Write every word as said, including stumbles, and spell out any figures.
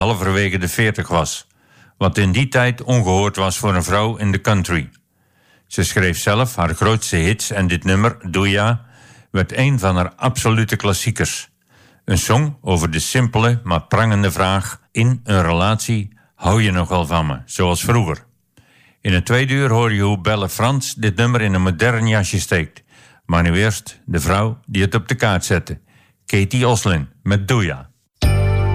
halverwege de veertig was, wat in die tijd ongehoord was voor een vrouw in de country. Ze schreef zelf haar grootste hits en dit nummer, Doe Ja, werd een van haar absolute klassiekers. Een song over de simpele, maar prangende vraag in een relatie: hou je nog wel van me, zoals vroeger? In het tweede uur hoor je hoe Belle Frans dit nummer in een modern jasje steekt. Maar nu eerst de vrouw die het op de kaart zette, Katie Oslin met Doe Ja.